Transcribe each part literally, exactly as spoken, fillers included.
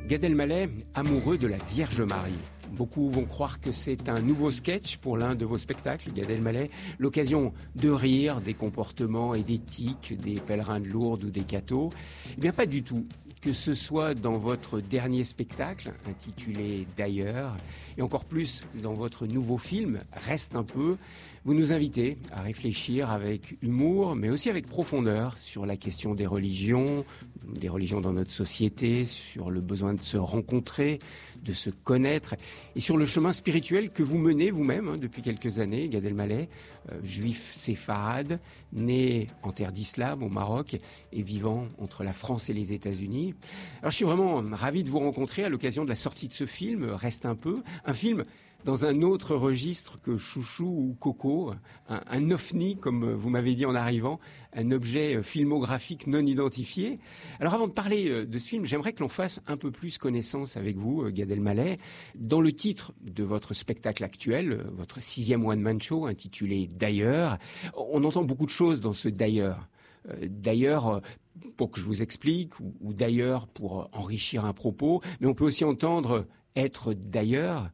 Gad Elmaleh, amoureux de la Vierge Marie. Beaucoup vont croire que c'est un nouveau sketch pour l'un de vos spectacles, Gad Elmaleh, l'occasion de rire des comportements et d'éthique des pèlerins de Lourdes ou des cathos. Eh bien, pas du tout. Que ce soit dans votre dernier spectacle, intitulé D'ailleurs, et encore plus dans votre nouveau film, Reste un peu, vous nous invitez à réfléchir avec humour, mais aussi avec profondeur sur la question des religions, des religions dans notre société, sur le besoin de se rencontrer, de se connaître, et sur le chemin spirituel que vous menez vous-même hein, depuis quelques années, Gad Elmaleh, euh, juif séfarade, né en terre d'islam au Maroc et vivant entre la France et les États-Unis. Alors je suis vraiment ravi de vous rencontrer à l'occasion de la sortie de ce film, Reste un peu, un film dans un autre registre que Chouchou ou Coco, un, un ovni, comme vous m'avez dit en arrivant, un objet filmographique non identifié. Alors avant de parler de ce film, j'aimerais que l'on fasse un peu plus connaissance avec vous, Gad Elmaleh. Dans le titre de votre spectacle actuel, votre sixième one-man show intitulé D'ailleurs, on entend beaucoup de choses dans ce D'ailleurs. D'ailleurs, pour que je vous explique, ou, ou d'ailleurs pour enrichir un propos, mais on peut aussi entendre être d'ailleurs.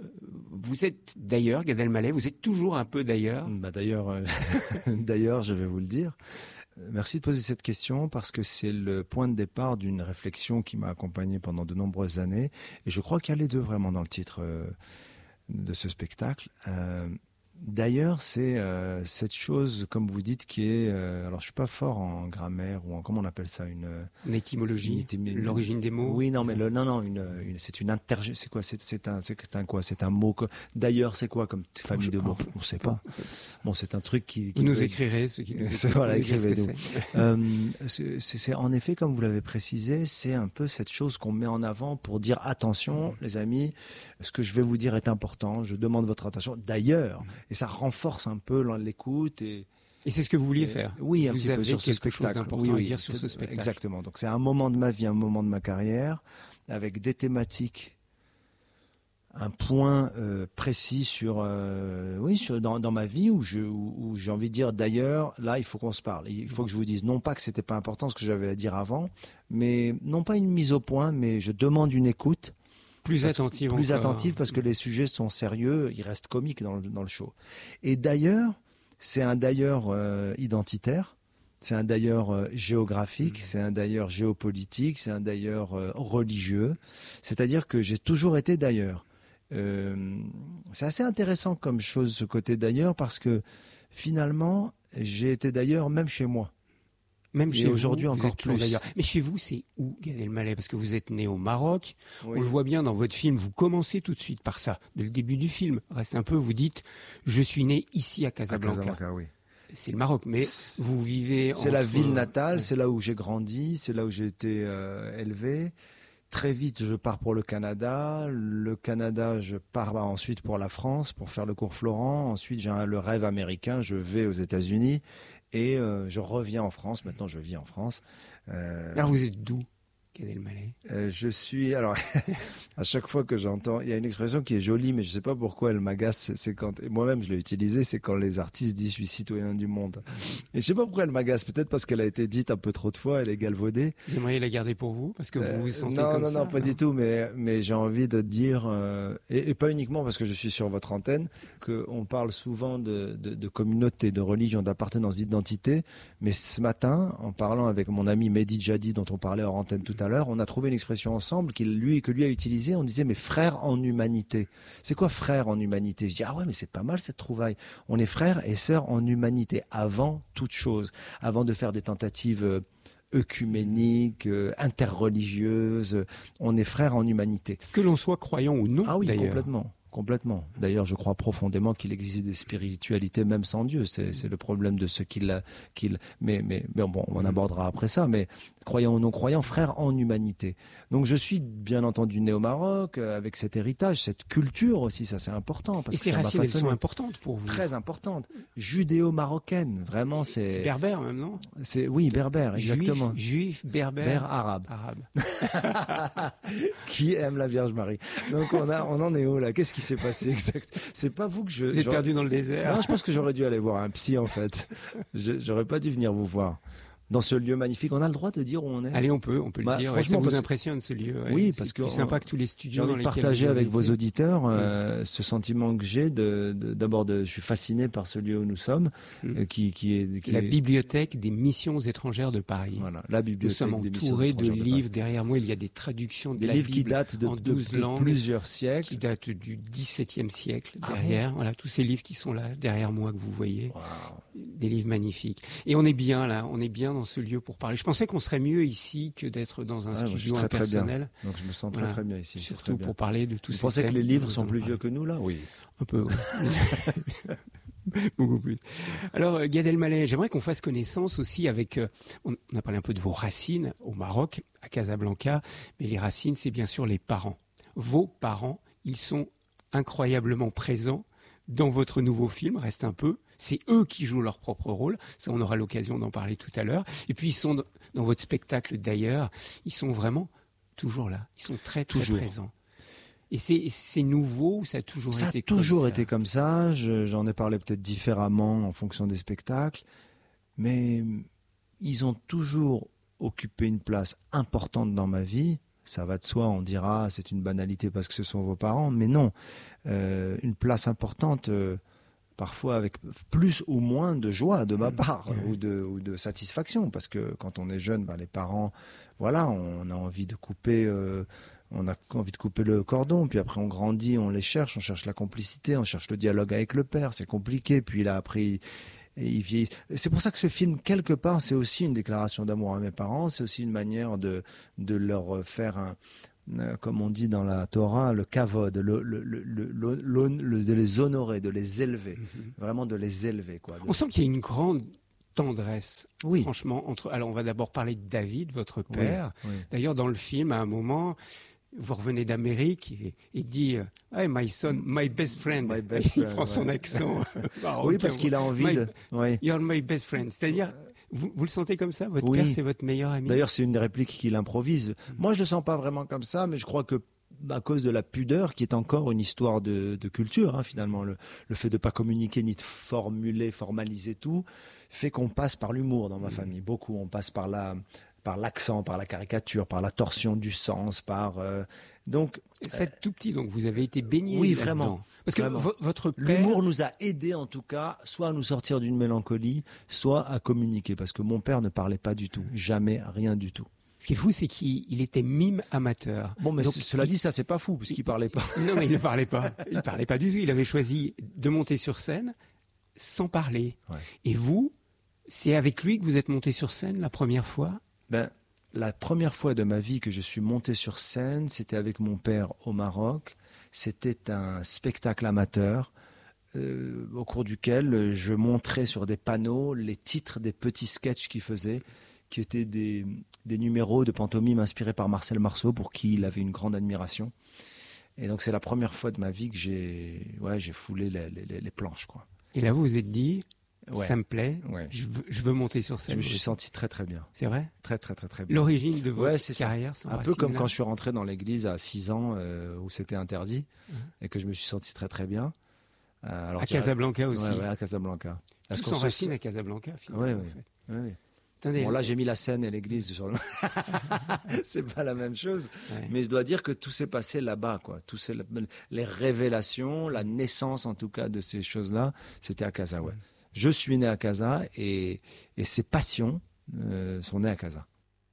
Vous êtes d'ailleurs, Gad Elmaleh, vous êtes toujours un peu d'ailleurs. Bah d'ailleurs, euh, d'ailleurs, je vais vous le dire. Merci de poser cette question parce que c'est le point de départ d'une réflexion qui m'a accompagné pendant de nombreuses années, et je crois qu'il y a les deux vraiment dans le titre euh, de ce spectacle. Euh, D'ailleurs, c'est euh, cette chose, comme vous dites, qui est... Euh, alors, je suis pas fort en grammaire ou en... Comment on appelle ça, une... Une étymologie, une étymologie l'origine des mots. Oui, non, mais le, non, non, une, une, c'est une interje... C'est quoi C'est c'est un, c'est un quoi C'est un mot. Que, d'ailleurs, c'est quoi comme famille de mots On sait pas. Bon, c'est un truc qui. qui vous nous peut... écrirez, ce qui nous écrirez. Voilà, écrivez-nous. euh, c'est, c'est en effet, comme vous l'avez précisé, c'est un peu cette chose qu'on met en avant pour dire attention, mmh. les amis, ce que je vais vous dire est important. Je demande votre attention. D'ailleurs. Mmh. Et ça renforce un peu l'écoute et et c'est ce que vous vouliez et, faire. Oui, un vous petit avez peu sur ce spectacle. Oui, oui, à dire sur ce spectacle. Exactement. Donc c'est un moment de ma vie, un moment de ma carrière, avec des thématiques, un point euh, précis sur, euh, oui, sur dans, dans ma vie où je où, où j'ai envie de dire d'ailleurs là il faut qu'on se parle. Il faut que je vous dise non pas que c'était pas important ce que j'avais à dire avant, mais non pas une mise au point, mais je demande une écoute. Plus attentive Plus encore. attentive parce que les sujets sont sérieux, ils restent comiques dans le, dans le show. Et d'ailleurs, c'est un d'ailleurs euh, identitaire, c'est un d'ailleurs euh, géographique, mmh. c'est un d'ailleurs géopolitique, c'est un d'ailleurs euh, religieux. C'est-à-dire que j'ai toujours été d'ailleurs. Euh, c'est assez intéressant comme chose ce côté d'ailleurs parce que finalement, j'ai été d'ailleurs même chez moi. Même chez aujourd'hui encore plus. D'ailleurs. Mais chez vous, c'est où, Gad Elmaleh? Parce que vous êtes né au Maroc. Oui. On le voit bien dans votre film. Vous commencez tout de suite par ça. Dès le début du film. Reste un peu, vous dites, je suis né ici à Casablanca. À Casablanca, oui. C'est le Maroc, mais vous vivez C'est entre... la ville natale, ouais. c'est là où j'ai grandi, c'est là où j'ai été euh, élevé. Très vite, je pars pour le Canada. Le Canada, je pars bah, ensuite pour la France, pour faire le cours Florent. Ensuite, j'ai un, le rêve américain. Je vais aux États-Unis et euh, je reviens en France. Maintenant, je vis en France. Euh, Alors, vous êtes d'où, Gad Elmaleh? euh, Je suis... Alors, à chaque fois que j'entends... Il y a une expression qui est jolie, mais je sais pas pourquoi elle m'agace. C'est quand... Et moi-même, je l'ai utilisée, c'est quand les artistes disent « je suis citoyen du monde ». Et je sais pas pourquoi elle m'agace. Peut-être parce qu'elle a été dite un peu trop de fois, elle est galvaudée. Vous aimeriez la garder pour vous? Parce que vous vous sentez euh, non, comme non, ça? Non, non, pas du tout. Mais, mais j'ai envie de dire... Euh, et, et pas uniquement parce que je suis sur votre antenne, qu'on parle souvent de, de, de communauté, de religion, d'appartenance, d'identité. Mais ce matin, en parlant avec mon ami Mehdi Jadi, dont on parlait hors antenne tout à l'heure, on a trouvé une expression ensemble qu'il lui que lui a utilisée. On disait mais frère en humanité. C'est quoi frère en humanité? Je dis ah ouais mais c'est pas mal cette trouvaille. On est frères et sœurs en humanité avant toute chose, avant de faire des tentatives euh, œcuméniques, euh, interreligieuses. On est frères en humanité. Que l'on soit croyant ou non. Ah oui, d'ailleurs. complètement. Complètement. D'ailleurs, je crois profondément qu'il existe des spiritualités même sans Dieu. C'est, c'est le problème de ceux qui l'a, qui mais, mais, mais bon, on abordera après ça. Mais croyants ou non croyants, frères en humanité. Donc, je suis bien entendu né au Maroc euh, avec cet héritage, cette culture aussi. Ça, c'est important parce Et que ces ça m'a racines, elles façonné. sont importantes pour vous. Très importantes. Judéo-marocaine. Vraiment, c'est. Berbère même, non? C'est oui, berbère, exactement. Juif, juif berbère. Berbère arabe. Arabe. Qui aime la Vierge Marie. Donc, on a, on en est où là? Qu'est-ce qui s'est passé exact? C'est pas vous que je. Vous êtes perdu dans le désert. Non, je pense que j'aurais dû aller voir un psy en fait. Je, j'aurais pas dû venir vous voir. dans ce lieu magnifique. On a le droit de dire où on est. Allez, on peut, on peut bah, le dire. Ouais, ça vous parce... impressionne ce lieu. Ouais. Oui, c'est parce que plus sympa que tous les studios j'ai dans envie de lesquels partager vous avec avez vos été. auditeurs euh, mmh. ce sentiment que j'ai de, de d'abord de, je suis fasciné par ce lieu où nous sommes, mmh. euh, qui qui est qui la est... bibliothèque des missions étrangères de Paris. Voilà, la bibliothèque. Nous sommes des missions entourés de étrangères livres. De Derrière moi, il y a des traductions de des la livres Bible qui datent de, en de, douze de langues, plusieurs siècles, qui datent du dix-septième siècle. Ah derrière, bon voilà, tous ces livres qui sont là derrière moi que vous voyez, wow. Des livres magnifiques. Et on est bien là, on est bien dans ce lieu pour parler. Je pensais qu'on serait mieux ici que d'être dans un ah, studio très, impersonnel. Très Donc je me sens voilà. très très bien ici. Surtout très bien. pour parler de tous Vous ces pensez thèmes que les livres dont sont nous plus allons vieux que nous là? Oui. Un peu, oui. Beaucoup plus. Alors, Gad Elmaleh, j'aimerais qu'on fasse connaissance aussi avec... Euh, on, on a parlé un peu de vos racines au Maroc, à Casablanca, mais les racines, c'est bien sûr les parents. Vos parents, ils sont incroyablement présents dans votre nouveau film, Reste un peu. C'est eux qui jouent leur propre rôle. Ça, on aura l'occasion d'en parler tout à l'heure. Et puis, ils sont dans votre spectacle d'ailleurs. Ils sont vraiment toujours là. Ils sont très, très toujours. présents. Et c'est, c'est nouveau ou ça a toujours ça été comme ça? Ça a toujours ça été comme ça. Je, j'en ai parlé peut-être différemment en fonction des spectacles. Mais ils ont toujours occupé une place importante dans ma vie. Ça va de soi, on dira c'est une banalité parce que ce sont vos parents. Mais non, euh, une place importante... Euh, parfois avec plus ou moins de joie de ma part mmh. ou, de, ou de satisfaction, parce que quand on est jeune, ben les parents, voilà, on a envie de couper, euh, on a envie de couper le cordon, puis après on grandit, on les cherche, on cherche la complicité, on cherche le dialogue avec le père, c'est compliqué, puis là après il, il vieillit. C'est pour ça que ce film, quelque part, c'est aussi une déclaration d'amour à mes parents, c'est aussi une manière de, de leur faire un... comme on dit dans la Torah, le kavod, le, le, le, le, le, le, de les honorer, de les élever, mm-hmm. vraiment de les élever. Quoi, de... On sent qu'il y a une grande tendresse, oui. franchement. Entre... Alors, on va d'abord parler de David, votre père. Oui, oui. D'ailleurs, dans le film, à un moment, vous revenez d'Amérique et il dit « Hey, my son, my best friend my ». Best friend, il prend ouais. son accent. Oui, parce qu'il a envie my, de... Oui. You're my best friend. C'est-à-dire... Vous, vous le sentez comme ça? Votre oui. père, c'est votre meilleur ami? D'ailleurs, c'est une des répliques qu'il improvise. Mmh. Moi, je ne le sens pas vraiment comme ça, mais je crois que à cause de la pudeur, qui est encore une histoire de, de culture, hein, finalement, le, le fait de ne pas communiquer ni de formuler, formaliser tout, fait qu'on passe par l'humour dans ma mmh. famille. Beaucoup, on passe par la... par l'accent, par la caricature, par la torsion du sens, par... Euh, donc, c'est euh, tout petit, donc vous avez été baigné oui, là-dedans. Vraiment. Parce que vraiment. V- votre père... L'humour nous a aidés, en tout cas, soit à nous sortir d'une mélancolie, soit à communiquer. Parce que mon père ne parlait pas du tout. Jamais, rien du tout. Ce qui est fou, c'est qu'il était mime amateur. Bon, mais donc, cela il... dit, ça, c'est pas fou, parce qu'il parlait pas. Non, mais il ne parlait pas. Il ne parlait pas du tout. Il avait choisi de monter sur scène sans parler. Ouais. Et vous, c'est avec lui que vous êtes monté sur scène la première fois? Ben... La première fois de ma vie que je suis monté sur scène, c'était avec mon père au Maroc. C'était un spectacle amateur euh, au cours duquel je montrais sur des panneaux les titres des petits sketchs qu'il faisait, qui étaient des, des numéros de pantomime inspirés par Marcel Marceau, pour qui il avait une grande admiration. Et donc c'est la première fois de ma vie que j'ai, ouais, j'ai foulé les, les, les planches, quoi. Et là, vous vous êtes dit... Ouais. Ça me plaît, ouais. je, veux, je veux monter sur scène. Je me suis senti très très bien. C'est vrai? Très très très très bien. L'origine de votre ouais, c'est carrière, ça. Un peu comme là. Quand je suis rentré dans l'église à six ans, euh, où c'était interdit, mmh. et que je me suis senti très très bien. Euh, alors, à Casablanca aussi. Ouais, ouais, à Casablanca. Est-ce qu'on s'enracine à Casablanca, finalement? Oui, en oui. fait. oui, oui. Attendez, bon, là, j'ai mis la scène et l'église sur le... c'est pas la même chose. Ouais. Mais je dois dire que tout s'est passé là-bas, quoi. Tout c'est les révélations, la naissance, en tout cas, de ces choses-là, c'était à Casa, ouais. Mmh. Je suis né à Casa et, et ses passions euh, sont nées à Casa.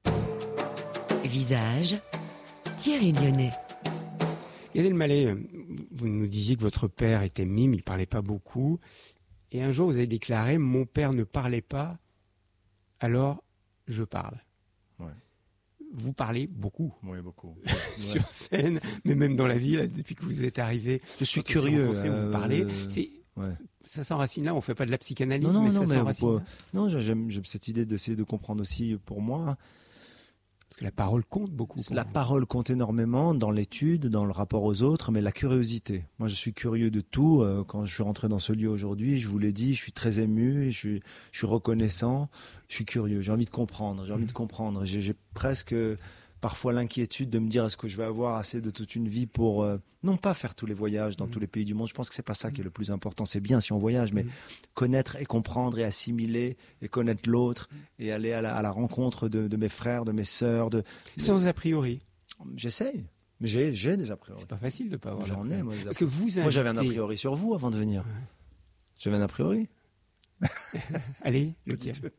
Visage, Thierry Lyonnais. Gad Elmaleh, vous nous disiez que votre père était mime, il ne parlait pas beaucoup. Et un jour, vous avez déclaré « Mon père ne parlait pas, alors je parle ». Ouais. Vous parlez beaucoup. Oui, beaucoup. Sur scène, mais même dans la vie, là, depuis que vous êtes arrivé. Je suis curieux. Euh, vous parlez. C'est... Ouais. Ça s'enracine là, on ne fait pas de la psychanalyse, non, non, mais non, ça mais s'enracine là. Non, j'aime, j'aime cette idée d'essayer de comprendre aussi pour moi. Parce que la parole compte beaucoup. La vous. parole compte énormément dans l'étude, dans le rapport aux autres, mais la curiosité. Moi, je suis curieux de tout. Quand je suis rentré dans ce lieu aujourd'hui, je vous l'ai dit, je suis très ému, je suis, je suis reconnaissant, je suis curieux, j'ai envie de comprendre, j'ai envie mmh. de comprendre. J'ai, j'ai presque... parfois l'inquiétude de me dire est-ce que je vais avoir assez de toute une vie pour euh, non pas faire tous les voyages dans mmh. tous les pays du monde. Je pense que c'est pas ça mmh. qui est le plus important. C'est bien si on voyage, mais mmh. connaître et comprendre et assimiler et connaître l'autre et aller à la, à la rencontre de, de mes frères, de mes sœurs. De, de... Sans a priori. J'essaye. Mais j'ai, j'ai des a priori. C'est pas facile de pas avoir. J'en ai, moi. Parce que vous invitez... Moi, j'avais un a priori sur vous avant de venir. Ouais. J'avais un a priori. Allez, le je sais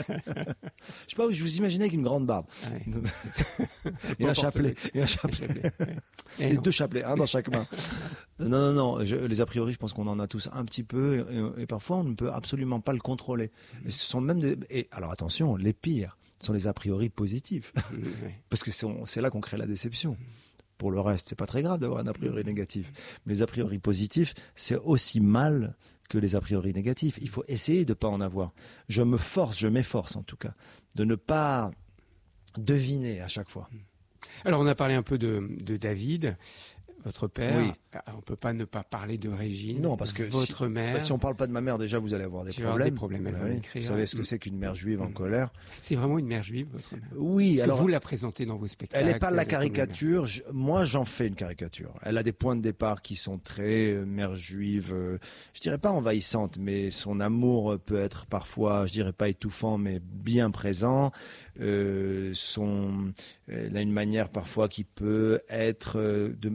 pas, je vous imaginais avec une grande barbe. Ouais. et, un chapelet, et un chapelet. Et un chapelet. Et, et deux chapelets, un dans chaque main. non, non, non. Je, les a priori, je pense qu'on en a tous un petit peu, et, et parfois on ne peut absolument pas le contrôler. Et ce sont même des. Et alors attention, les pires sont les a priori positifs, parce que c'est, c'est là qu'on crée la déception. Pour le reste, c'est pas très grave d'avoir un a priori négatif. Mais les a priori positifs, c'est aussi mal que les a priori négatifs. Il faut essayer de ne pas en avoir. Je me force, je m'efforce en tout cas, de ne pas deviner à chaque fois. Alors on a parlé un peu de, de David, votre père. Oui. On ne peut pas ne pas parler de Régine, non, parce que votre si, mère. Bah, si on ne parle pas de ma mère, déjà vous allez avoir des tu problèmes. Des problèmes elle bah, va oui. m'écrire. Vous savez ce que c'est qu'une mère juive mmh. en colère. C'est vraiment une mère juive, votre mère. Oui. Parce alors, que vous la présentez dans vos spectacles. Elle n'est pas la caricature. Je, moi, j'en fais une caricature. Elle a des points de départ qui sont très euh, mère juive. Euh, je dirais pas envahissante, mais son amour peut être parfois, je dirais pas étouffant, mais bien présent. Euh, son, elle a une manière parfois qui peut être euh, de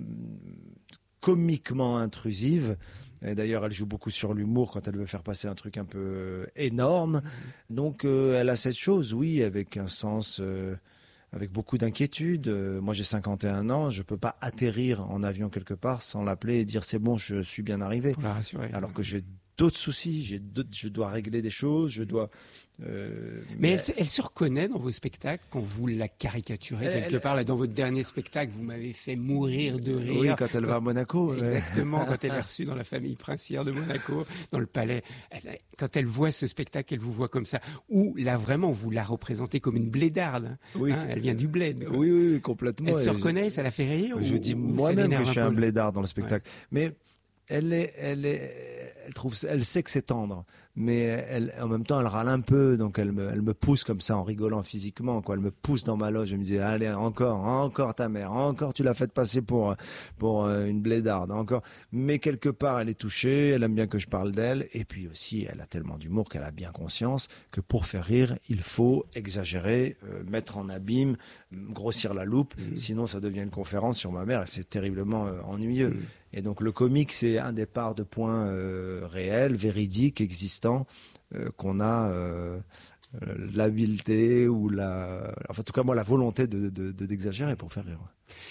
comiquement intrusive. Et d'ailleurs, elle joue beaucoup sur l'humour quand elle veut faire passer un truc un peu énorme. Donc, euh, elle a cette chose, oui, avec un sens, euh, avec beaucoup d'inquiétude. Euh, moi, j'ai cinquante et un ans, je peux pas atterrir en avion quelque part sans l'appeler et dire c'est bon, je suis bien arrivé. Pour la rassurer. Alors que j'ai d'autres soucis, j'ai d'autres, je dois régler des choses, je dois. Euh, mais elle, elle se reconnaît dans vos spectacles quand vous la caricaturez elle, quelque elle, part. Là, dans votre dernier spectacle, vous m'avez fait mourir de rire. Oui, quand elle quand, va à Monaco. Exactement, ouais. quand elle est reçue dans la famille princière de Monaco, dans le palais. Elle, quand elle voit ce spectacle, elle vous voit comme ça. Ou là, vraiment, vous la représentez comme une blédarde. Oui. Hein, elle vient du bled. Quoi. Oui, oui, complètement. Elle se reconnaît, je, ça la fait rire. Je ou, dis ou moi-même que je suis un, un blédard dans le spectacle. Ouais. Mais elle est, elle est, elle trouve, elle sait que c'est tendre. Mais elle, en même temps, elle râle un peu, donc elle me, elle me pousse comme ça en rigolant physiquement, quoi. Elle me pousse dans ma loge. Je me dis, allez, encore, encore ta mère, encore tu l'as fait passer pour, pour une blédarde, encore. Mais quelque part, elle est touchée, elle aime bien que je parle d'elle, et puis aussi, elle a tellement d'humour qu'elle a bien conscience que pour faire rire, il faut exagérer, euh, mettre en abîme, grossir la loupe, mmh. sinon ça devient une conférence sur ma mère, et c'est terriblement euh, ennuyeux. Mmh. Et donc le comique, c'est un départ de points euh, réels, véridiques, existants, euh, qu'on a euh, l'habileté ou la, enfin en tout cas moi la volonté de, de, de d'exagérer pour faire rire.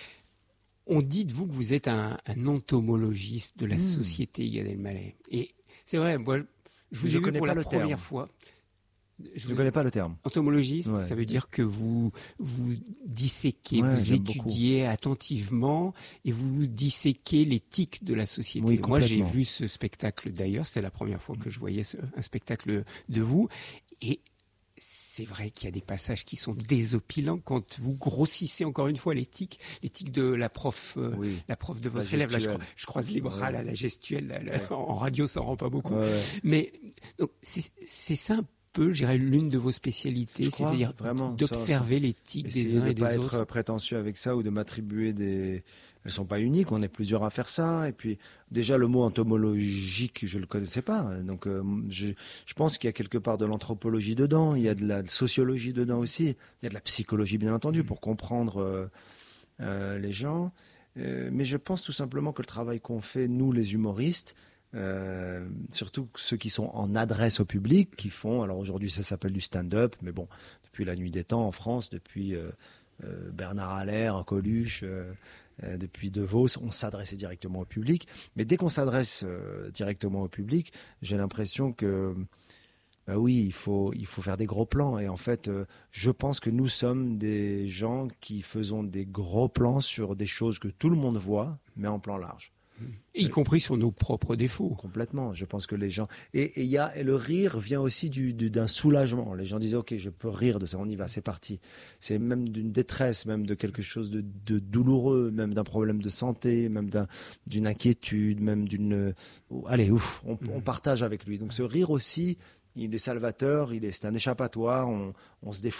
On dit de vous que vous êtes un, un entomologiste de la mmh. société, Gad Elmaleh. Et c'est vrai, moi je vous je ai vu pour la première terme. fois. Je ne connais pas le terme. Entomologiste, ouais. ça veut dire que vous vous disséquez, ouais, vous étudiez beaucoup. attentivement et vous disséquez les tics de la société. Oui, Moi, j'ai vu ce spectacle d'ailleurs, c'est la première fois que je voyais ce, un spectacle de vous. Et c'est vrai qu'il y a des passages qui sont désopilants quand vous grossissez encore une fois les tics, les tics de la prof, euh, oui. la prof de votre élève. Là, je, je croise les bras, ouais. là, la gestuelle, là, là, ouais. en radio, ça rend pas beaucoup. Ouais. Mais donc c'est, c'est simple. Je dirais l'une de vos spécialités, crois, c'est-à-dire vraiment, d'observer ça, les tics des uns et de des pas autres. Être prétentieux avec ça ou de m'attribuer des. Elles sont pas uniques, on est plusieurs à faire ça. Et puis déjà le mot entomologique, je le connaissais pas. Donc euh, je, je pense qu'il y a quelque part de l'anthropologie dedans, il y a de la sociologie dedans aussi, il y a de la psychologie bien entendu pour comprendre euh, euh, les gens. Euh, mais je pense tout simplement que le travail qu'on fait nous les humoristes. Euh, surtout ceux qui sont en adresse au public, qui font, alors aujourd'hui ça s'appelle du stand-up, mais bon, depuis la nuit des temps en France, depuis euh, euh, Bernard Allaire, Coluche, euh, euh, depuis De Vos, on s'adressait directement au public. Mais dès qu'on s'adresse euh, directement au public, j'ai l'impression que, bah oui, il faut, il faut faire des gros plans. Et en fait, euh, je pense que nous sommes des gens qui faisons des gros plans sur des choses que tout le monde voit, mais en plan large. Et y compris sur nos propres défauts. Complètement. Je pense que les gens et il y a et le rire vient aussi du, du d'un soulagement. Les gens disent ok, je peux rire de ça, on y va, c'est parti. C'est même d'une détresse, même de quelque chose de, de douloureux, même d'un problème de santé, même d'un d'une inquiétude, même d'une. Allez, ouf, on, on partage avec lui. Donc ce rire aussi, il est salvateur, il est c'est un échappatoire. On, on se défoule.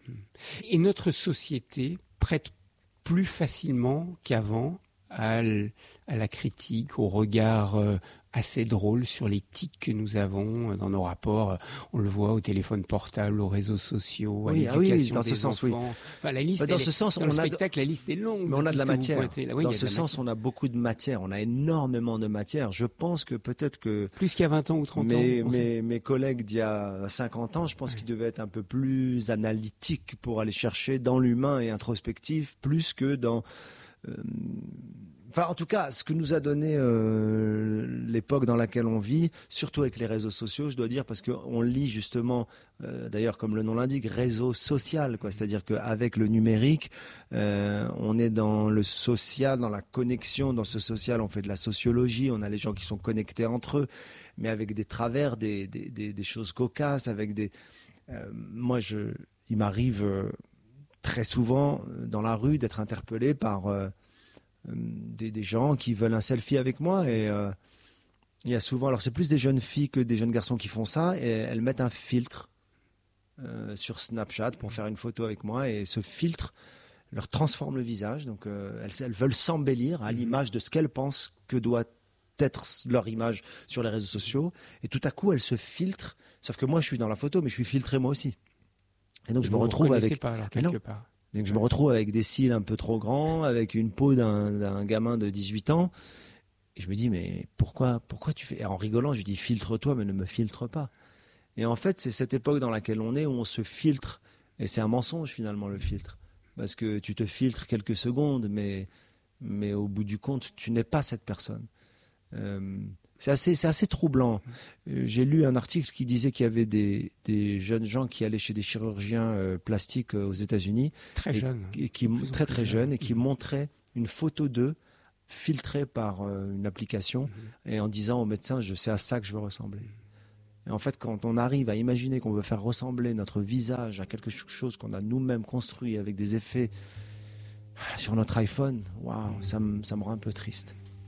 Et notre société prête plus facilement qu'avant à, l- à la critique, au regard euh, assez drôle sur les tics que nous avons dans nos rapports. On le voit au téléphone portable, aux réseaux sociaux, à Oui, ah oui, l'éducation dans ce des sens, oui. enfants. Enfin, la liste, Bah, dans elle ce est- sens, dans on le a de- spectacle, la liste est longue. Mais on a de tout la ce que vous matière. pointez là. Oui, il Dans y a ce de la sens, matière. on a beaucoup de matière. On a énormément de matière. Je pense que peut-être que Plus qu'il y a vingt ans ou trente mes, ans. on- mes, mes collègues d'il y a cinquante ans, je pense qu'ils devaient être un peu plus analytiques pour aller chercher dans l'humain et introspectif, plus que dans... euh, Enfin, en tout cas, ce que nous a donné euh, l'époque dans laquelle on vit, surtout avec les réseaux sociaux, je dois dire, parce qu'on lit justement, euh, d'ailleurs comme le nom l'indique, réseau social, quoi. C'est-à-dire qu'avec le numérique, euh, on est dans le social, dans la connexion. Dans ce social, on fait de la sociologie, on a les gens qui sont connectés entre eux, mais avec des travers, des, des, des, des choses cocasses, avec des... Euh, moi, je, il m'arrive euh, très souvent euh, dans la rue d'être interpellé par... Euh, Des, des gens qui veulent un selfie avec moi et euh, il y a souvent, alors c'est plus des jeunes filles que des jeunes garçons qui font ça et elles mettent un filtre euh, sur Snapchat pour faire une photo avec moi et ce filtre leur transforme le visage, donc euh, elles, elles veulent s'embellir à l'image de ce qu'elles pensent que doit être leur image sur les réseaux sociaux et tout à coup elles se filtrent, sauf que moi je suis dans la photo mais je suis filtré moi aussi et donc je me Vous retrouve reconnaissez avec pas, alors, Mais non. quelque part. Donc je me retrouve avec des cils un peu trop grands, avec une peau d'un, d'un gamin de dix-huit ans. Et je me dis, mais pourquoi, pourquoi tu fais... Et en rigolant, je dis, filtre-toi, mais ne me filtre pas. Et en fait, c'est cette époque dans laquelle on est, où on se filtre. Et c'est un mensonge, finalement, le filtre. Parce que tu te filtres quelques secondes, mais, mais au bout du compte, tu n'es pas cette personne. Euh, c'est assez, c'est assez troublant. Euh, J'ai lu un article qui disait qu'il y avait des, des jeunes gens qui allaient chez des chirurgiens euh, plastiques euh, aux États-Unis, Très et, jeune. et qui Plus en très plus très jeune. jeunes et qui Mhm. montraient une photo d'eux filtrée par euh, une application Mhm. et en disant au médecin, je sais à ça que je veux ressembler. Et en fait, quand on arrive à imaginer qu'on veut faire ressembler notre visage à quelque chose qu'on a nous-mêmes construit avec des effets sur notre iPhone, waouh, ça me ça me rend un peu triste.